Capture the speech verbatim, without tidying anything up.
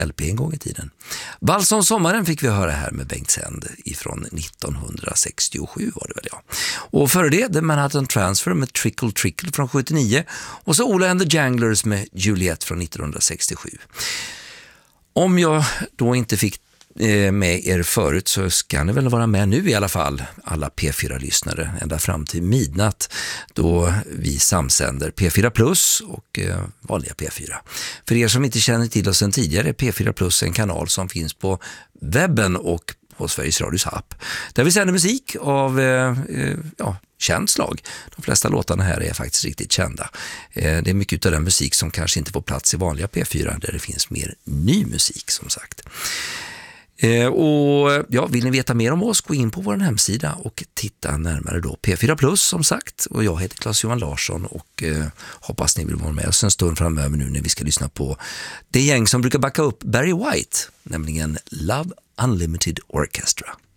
L P en gång i tiden. Vals om sommaren fick vi höra här med Bengt Sänd ifrån nittonhundrasextiosju var det väl, ja. Och före det The Manhattan Transfer med Trickle Trickle från sjuttionio och så Ola and the Janglers med Juliet från nittonhundrasextiosju. Om jag då inte fick med er förut så ska ni väl vara med nu i alla fall, alla P fyra-lyssnare, ända fram till midnatt då vi samsänder P fyra Plus och eh, vanliga P fyra. För er som inte känner till oss sedan tidigare, P fyra Plus är en kanal som finns på webben och på Sveriges Radios app, där vi sänder musik av eh, eh, ja, känd slag. De flesta låtarna här är faktiskt riktigt kända. Eh, det är mycket av den musik som kanske inte får plats i vanliga P fyra, där det finns mer ny musik som sagt. Eh, och ja, vill ni veta mer om oss, gå in på vår hemsida och titta närmare då. P fyra Plus som sagt, och jag heter Claes-Johan Larsson och eh, hoppas ni vill vara med oss en stund framöver nu när vi ska lyssna på det gäng som brukar backa upp Barry White, nämligen Love Unlimited Orchestra.